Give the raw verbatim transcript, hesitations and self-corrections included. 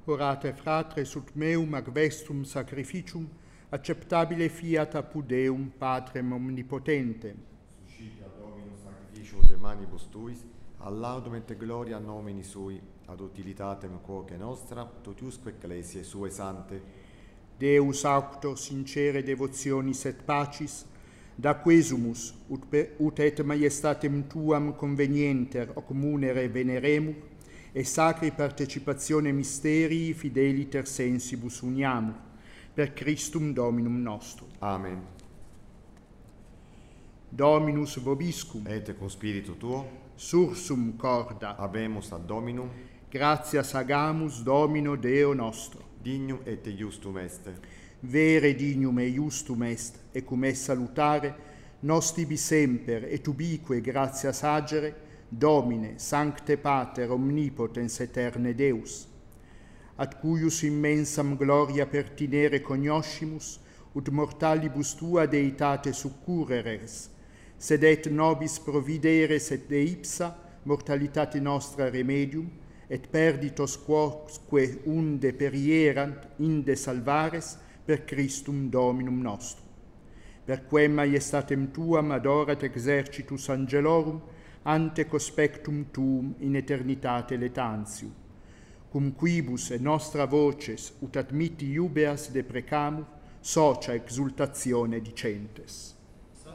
orate fratres ut meum ac vestum sacrificium, acceptabile fiat apud Deum Patrem omnipotentem. Suscitia Dominus sacrificium de manibus tuis, ad laudum et gloria nomini sui, ad utilitatem quoque nostra, totiusque ecclesiae sue sante. Deus auctor sincere devotionis et pacis, da quesumus ut, per, ut et maiestatem tuam convenienter hoc munere veneremur, e sacri partecipatione mysterii fideliter sensibus uniamur, per Christum Dominum nostrum. Amen. Dominus vobiscum, Et cum spiritu tuo, sursum corda, habemus ad Dominum, gratias agamus Domino Deo nostro. dignum et iustum est. Vere dignum e iustum est, e cum est salutare, nos tibi semper et ubique gratias agere, Domine, Sancte Pater, omnipotens eterne Deus, ad cuius immensam gloria pertinere cognoscimus, ut mortalibus tua deitate succureres, sed et nobis provideres et de ipsa mortalitate nostra remedium, et perditos quoque unde perierant inde salvares per Christum Dominum nostrum. Per quem maiestatem tuam adorat exercitus angelorum, ante cospectum tuum in eternitate letantium, cum quibus et nostra voces ut admitti iubeas deprecamur, socia exultatione dicentes.